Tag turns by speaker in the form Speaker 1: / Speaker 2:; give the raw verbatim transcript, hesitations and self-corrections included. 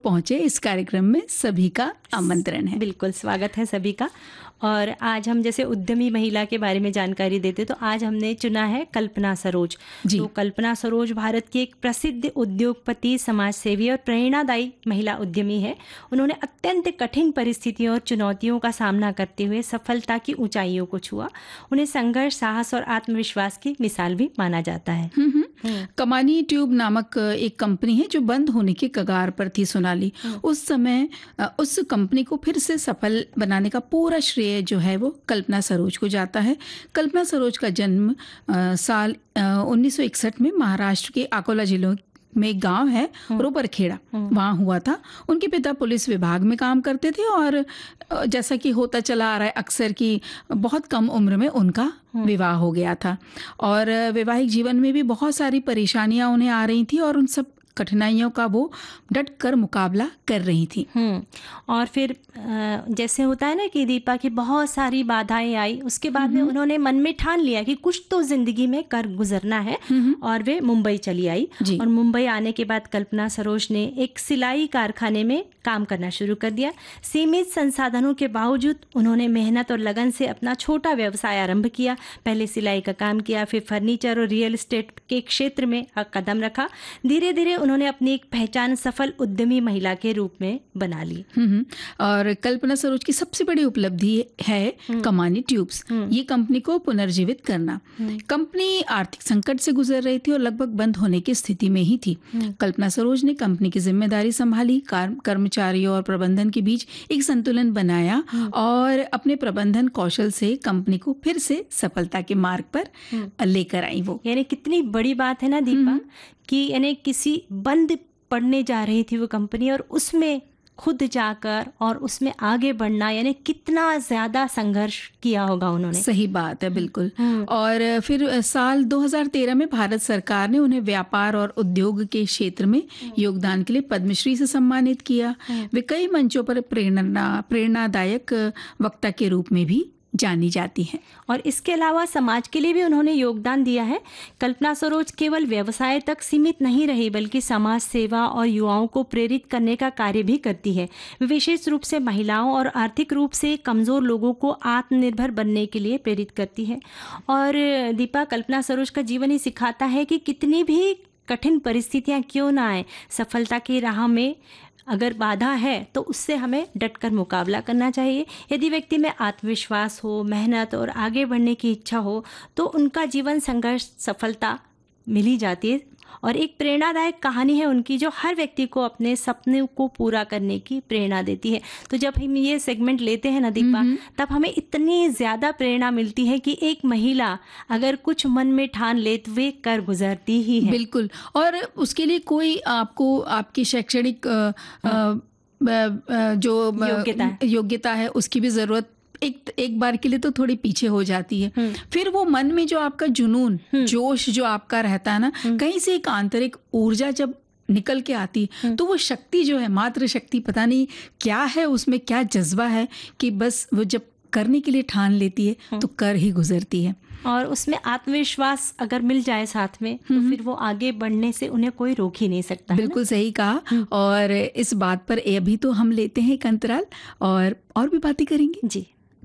Speaker 1: पहुंचे इस कार्यक्रम में सभी का आमंत्रण है।
Speaker 2: बिल्कुल, स्वागत है सभी का। और आज हम जैसे उद्यमी महिला के बारे में जानकारी देते, तो आज हमने चुना है कल्पना सरोज। तो कल्पना सरोज भारत की एक प्रसिद्ध उद्योगपति, समाजसेवी और प्रेरणादायी महिला उद्यमी है। उन्होंने अत्यंत कठिन परिस्थितियों और चुनौतियों का सामना करते हुए सफलता की ऊंचाइयों को छुआ। उन्हें संघर्ष, साहस और आत्मविश्वास की मिसाल भी माना जाता है।
Speaker 1: कमानी ट्यूब नामक एक कंपनी है जो बंद होने के कगार पर थी सोनाली। उस समय उस कंपनी को फिर से सफल बनाने का पूरा श्रेय जो है वो कल्पना सरोज को जाता है। कल्पना सरोज का जन्म आ, साल उन्नीस सौ इकसठ में महाराष्ट्र के अकोला जिलों में एक गांव है रोपरखेड़ा, वहाँ हुआ था। उनके पिता पुलिस विभाग में काम करते थे और जैसा कि होता चला आ रहा है अक्सर कि बहुत कम उम्र में उनका विवाह हो गया था और वैवाहिक जीवन में भी बहुत सारी परेशानियां उन्हें आ रही थी और उन सब कठिनाइयों का वो डट कर मुकाबला कर रही थी।
Speaker 2: और फिर जैसे होता है ना कि दीपा की बहुत सारी बाधाएं आई, उसके बाद में उन्होंने मन में ठान लिया कि कुछ तो जिंदगी में कर गुजरना है और वे मुंबई चली आई। और मुंबई आने के बाद कल्पना सरोज ने एक सिलाई कारखाने में काम करना शुरू कर दिया। सीमित संसाधनों के बावजूद उन्होंने मेहनत और लगन से अपना छोटा व्यवसाय आरंभ किया। पहले सिलाई का काम किया, फिर फर्नीचर और रियल एस्टेट के क्षेत्र में कदम रखा। धीरे धीरे उन्होंने अपनी एक पहचान सफल उद्यमी महिला के रूप में बना ली।
Speaker 1: और कल्पना सरोज की सबसे बड़ी उपलब्धि है कमानी ट्यूब्स, ये कंपनी को पुनर्जीवित करना। कंपनी आर्थिक संकट से गुजर रही थी और लगभग बंद होने की स्थिति में ही थी। कल्पना सरोज ने कंपनी की जिम्मेदारी संभाली, कर्मचारियों और प्रबंधन के बीच एक संतुलन बनाया और अपने प्रबंधन कौशल से कंपनी को फिर से सफलता के मार्ग पर लेकर आई। वो
Speaker 2: यानी कितनी बड़ी बात है ना दीपा, कि यानी किसी बंद पड़ने जा रही थी वो कंपनी और उसमें खुद जाकर और उसमें आगे बढ़ना, यानी कितना ज्यादा संघर्ष किया होगा उन्होंने।
Speaker 1: सही बात है, बिल्कुल। और फिर साल दो हज़ार तेरह में भारत सरकार ने उन्हें व्यापार और उद्योग के क्षेत्र में योगदान के लिए पद्मश्री से सम्मानित किया। वे कई मंचों पर प्रेरणा प्रेरणादायक वक्ता के रूप में भी जानी जाती हैं।
Speaker 2: और इसके अलावा समाज के लिए भी उन्होंने योगदान दिया है। कल्पना सरोज केवल व्यवसाय तक सीमित नहीं रही, बल्कि समाज सेवा और युवाओं को प्रेरित करने का कार्य भी करती है। विशेष रूप से महिलाओं और आर्थिक रूप से कमज़ोर लोगों को आत्मनिर्भर बनने के लिए प्रेरित करती है। और दीपा, कल्पना सरोज का जीवन ही सिखाता है कि कितनी भी कठिन परिस्थितियाँ क्यों ना आए, सफलता की राह में अगर बाधा है तो उससे हमें डटकर मुकाबला करना चाहिए। यदि व्यक्ति में आत्मविश्वास हो, मेहनत और आगे बढ़ने की इच्छा हो, तो उनका जीवन संघर्ष सफलता मिल ही जाती है। और एक प्रेरणादायक कहानी है उनकी, जो हर व्यक्ति को अपने सपने को पूरा करने की प्रेरणा देती है। तो जब हम ये सेगमेंट लेते हैं ना दीपा, तब हमें इतनी ज़्यादा प्रेरणा मिलती है कि एक महिला अगर कुछ मन में ठान ले तो वे कर गुजरती ही है।
Speaker 1: बिल्कुल। और उसके लिए कोई आपको आपकी शैक्षणिक जो
Speaker 2: योग्यता
Speaker 1: योग्यता है उसकी भी ज़रूरत एक एक बार के लिए तो थोड़ी पीछे हो जाती है। फिर वो मन में जो आपका जुनून, जोश जो आपका रहता है ना, कहीं से एक आंतरिक ऊर्जा जब निकल के आती है तो वो शक्ति जो है, मात्र शक्ति, पता नहीं क्या है उसमें, क्या जज्बा है कि बस वो जब करने के लिए ठान लेती है तो कर ही गुजरती है।
Speaker 2: और उसमें आत्मविश्वास अगर मिल जाए साथ में, तो फिर वो आगे बढ़ने से उन्हें कोई रोक ही नहीं सकता।
Speaker 1: बिल्कुल सही कहा। और इस बात पर अभी तो हम लेते हैं एक अंतराल और और भी बातें करेंगे।
Speaker 2: जी।